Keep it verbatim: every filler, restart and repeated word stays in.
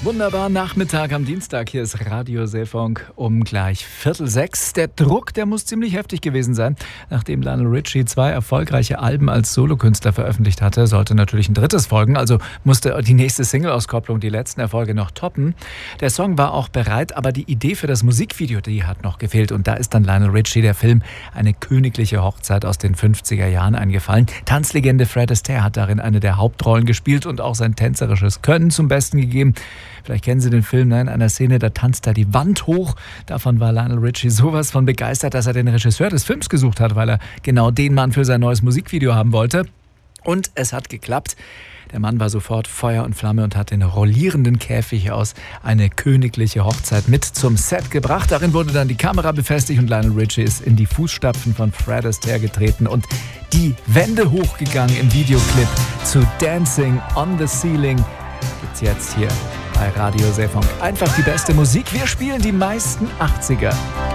Wunderbar, Nachmittag am Dienstag. Hier ist Radio Seefunk um gleich Viertel sechs. Der Druck, der muss ziemlich heftig gewesen sein. Nachdem Lionel Richie zwei erfolgreiche Alben als Solokünstler veröffentlicht hatte, sollte natürlich ein drittes folgen. Also musste die nächste Single-Auskopplung die letzten Erfolge noch toppen. Der Song war auch bereit, aber die Idee für das Musikvideo, die hat noch gefehlt. Und da ist dann Lionel Richie der Film Eine königliche Hochzeit aus den fünfziger Jahren eingefallen. Tanzlegende Fred Astaire hat darin eine der Hauptrollen gespielt und auch sein tänzerisches Können zum Besten gegeben. Vielleicht kennen Sie den Film, ne? In einer Szene, da tanzt er die Wand hoch. Davon war Lionel Richie sowas von begeistert, dass er den Regisseur des Films gesucht hat, weil er genau den Mann für sein neues Musikvideo haben wollte. Und es hat geklappt. Der Mann war sofort Feuer und Flamme und hat den rollierenden Käfig aus Eine königliche Hochzeit mit zum Set gebracht. Darin wurde dann die Kamera befestigt und Lionel Richie ist in die Fußstapfen von Fred Astaire getreten und die Wände hochgegangen im Videoclip zu Dancing on the Ceiling. Gibt's jetzt hier bei Radio Seefunk. Einfach die beste Musik. Wir spielen die meisten achtziger.